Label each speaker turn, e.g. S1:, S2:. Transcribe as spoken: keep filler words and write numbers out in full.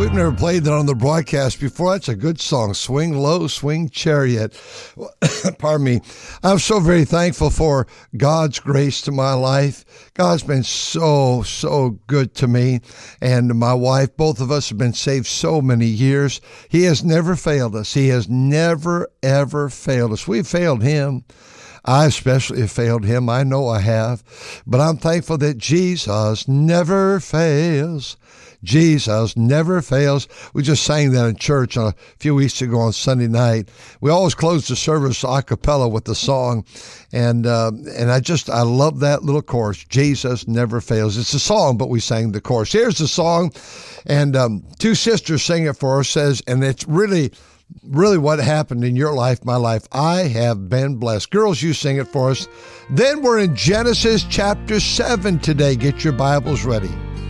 S1: we've never played that on the broadcast before. That's a good song. Swing Low, Swing Chariot. Pardon me. I'm so very thankful for God's grace to my life. God's been so, so good to me and my wife. Both of us have been saved so many years. He has never failed us. He has never, ever failed us. We've failed him. I especially have failed him. I know I have. But I'm thankful that Jesus never fails. Jesus never fails. We just sang that in church a few weeks ago on Sunday night. We always close the service a cappella with the song. And uh, and I just, I love that little chorus. Jesus never fails. It's a song, but we sang the chorus. Here's the song. And um, two sisters sing it for us, says, and it's really... really what happened in your life, my life. I have been blessed. Girls, you sing it for us. Then we're in Genesis chapter seven today. Get your Bibles ready.